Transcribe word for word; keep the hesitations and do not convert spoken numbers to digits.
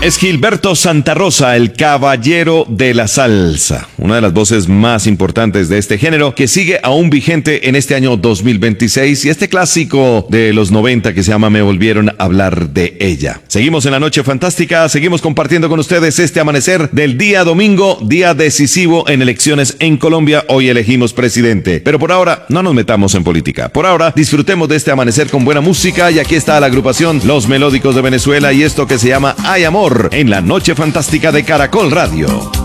Es Gilberto Santa Rosa, el caballero de la salsa, una de las voces más importantes de este género que sigue aún vigente en este año dos mil veintiséis y este clásico de los noventa que se llama Me volvieron a hablar de ella. Seguimos en la noche fantástica, seguimos compartiendo con ustedes este amanecer del día domingo, día decisivo en elecciones en Colombia. Hoy elegimos presidente, pero por ahora no nos metamos en política. Por ahora disfrutemos de este amanecer con buena música y aquí está la agrupación Los Melódicos de Venezuela y esto que se llama Hay Amor en la noche fantástica de Caracol Radio.